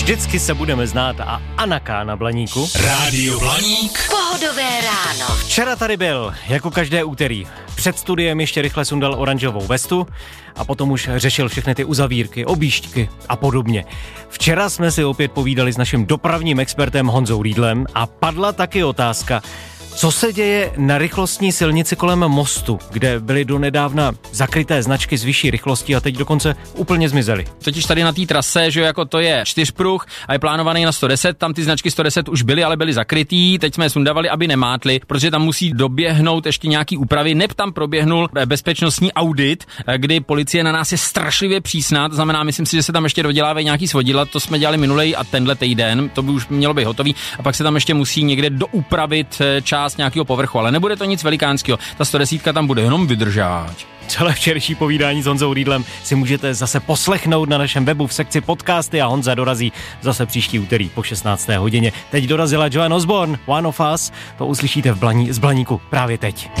vždycky se budeme znát a Anaka na Blaníku. Rádio Blaník. Pohodové ráno. Včera tady byl, jako každé úterý. Před studiem ještě rychle sundal oranžovou vestu a potom už řešil všechny ty uzavírky, objížďky a podobně. Včera jsme si opět povídali s naším dopravním expertem Honzou Riedlem a padla taky otázka, co se děje na rychlostní silnici kolem mostu, kde byly donedávna zakryté značky s vyšší rychlostí a teď dokonce úplně zmizely. Totiž tady na té trase, že jako to je 4pruh a je plánovaný na 110, tam ty značky 110 už byly, ale byly zakrytý, teď jsme je sundavali, aby nemátli, protože tam musí doběhnout ještě nějaký úpravy. Neb tam proběhnul bezpečnostní audit, kdy policie na nás je strašlivě přísná, to znamená, myslím si, že se tam ještě dodělávají nějaký svodidla, to jsme dělali minulej a tenhle týden, to by už mělo být hotový, a pak se tam ještě musí někde doupravit část nějakého povrchu, ale nebude to nic velikánského. Ta 110 tam bude jenom vydržáč. Celé včerejší povídání s Honzou Riedlem si můžete zase poslechnout na našem webu v sekci podcasty a Honza dorazí zase příští úterý po 16. hodině. Teď dorazila Joan Osborne, One of Us, to uslyšíte z Blaníku právě teď.